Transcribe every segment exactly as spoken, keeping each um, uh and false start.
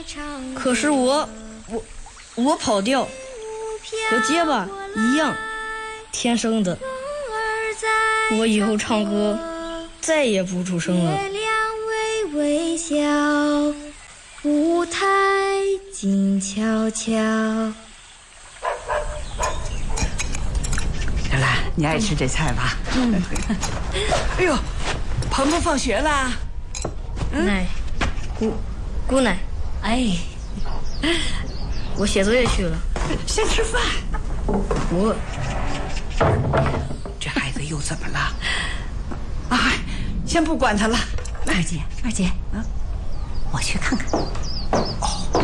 可是我我我跑调，和结巴一样，天生的。我以后唱歌再也不出声了。 月亮微微笑，舞台静悄悄。 小兰，你爱吃这菜吧？ 嗯。 哎呦，鹏鹏放学啦！ 嗯、奶，姑姑奶， 哎， 我写作业去了。 先吃饭。 我。 这孩子又怎么了？啊，先不管他了。 二姐，二姐，啊，我去看看。 哦，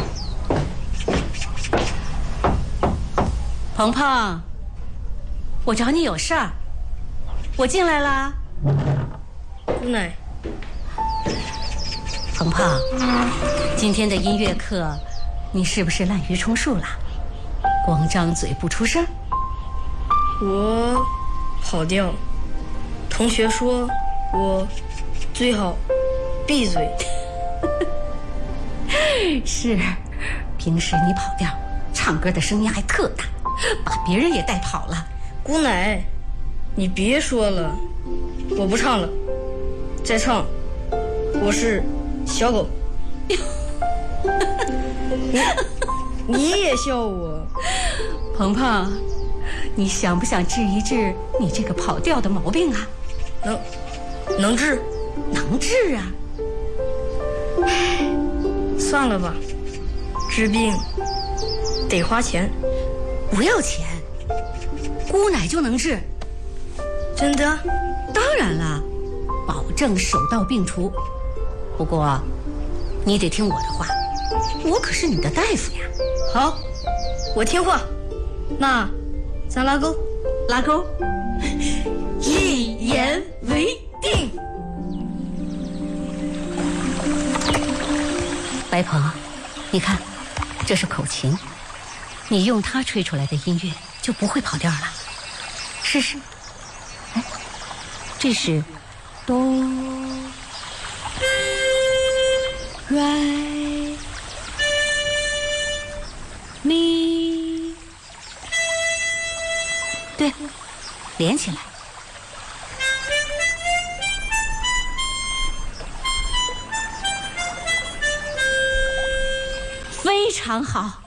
鹏鹏，我找你有事儿，我进来啦。 姑奶。 鹏鹏，今天的音乐课，你是不是滥竽充数了？光张嘴不出声。 我跑调，同学说我最好闭嘴。 是，平时你跑调，唱歌的声音还特大，把别人也带跑了。 姑奶，你别说了，我不唱了，再唱我是小狗。你你也笑我。 鹏鹏，你想不想治一治你这个跑调的毛病啊？ 能能治？ 能治啊。 算了吧，治病得花钱。 不要钱，姑奶就能治。 真的？ 当然了，保证手到病除。不过你得听我的话，我可是你的大夫呀。 好，我听话。那咱拉钩。 拉钩， 一言为定。 白鹏，你看，这是口琴，你用它吹出来的音乐就不会跑调了。试试。哎，这是哆来咪，对，连起来。非常好。